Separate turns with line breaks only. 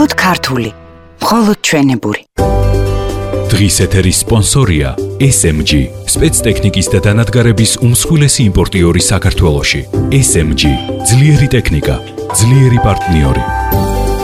მხოლოდ ქართული, მხოლოდ ჩვენებური.
დღის ეთერის სპონსორია SMG, სპეცტექნიკის და დანადგარების უმსხვილესი იმპორტიორი საქართველოში. SMG, ძლიერი ტექნიკა, ძლიერი პარტნიორი.